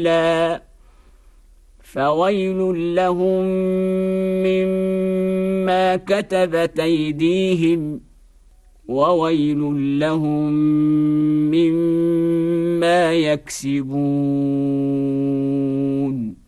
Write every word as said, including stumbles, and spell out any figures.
لا فويل لهم مما كتبت أيديهم وويل لهم مما يكسبون.